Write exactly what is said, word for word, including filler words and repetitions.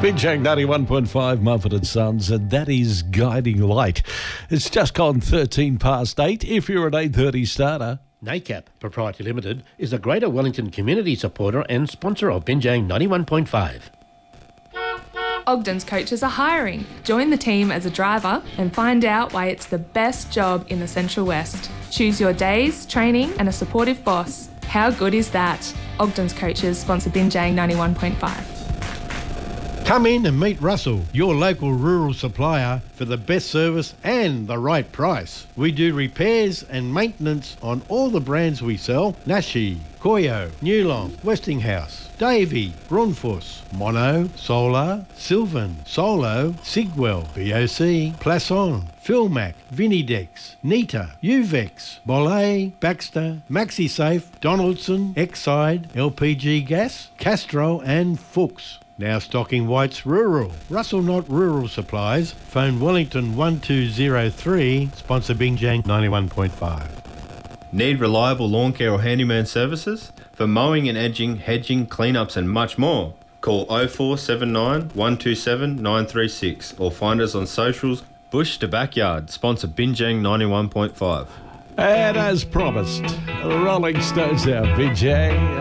Binjang ninety-one point five, Mumford and Sons, and that is Guiding Light. It's just gone thirteen past eight if you're an eight thirty starter. NACAP Proprietary Limited is a Greater Wellington community supporter and sponsor of Binjang ninety-one point five. Ogden's coaches are hiring. Join the team as a driver and find out why it's the best job in the Central West. Choose your days, training and a supportive boss. How good is that? Ogden's coaches sponsor Binjang ninety-one point five. Come in and meet Russell, your local rural supplier, for the best service and the right price. We do repairs and maintenance on all the brands we sell: Nashi, Koyo, Newlong, Westinghouse, Davey, Grundfos, Mono, Solar, Sylvan, Solo, Sigwell, B O C, Plasson, Philmac, Vinidex, Nita, Uvex, Bolle, Baxter, MaxiSafe, Donaldson, Exide, L P G Gas, Castro and Fuchs. Now stocking White's Rural. Russell Knott Rural Supplies. Phone Wellington one two zero three. Sponsor Binjang ninety-one point five. Need reliable lawn care or handyman services? For mowing and edging, hedging, cleanups and much more. Call oh four seven nine, one two seven, nine three six or find us on socials. Bush to Backyard. Sponsor Binjang ninety-one point five. And as promised, Rolling Stones out, Binjang.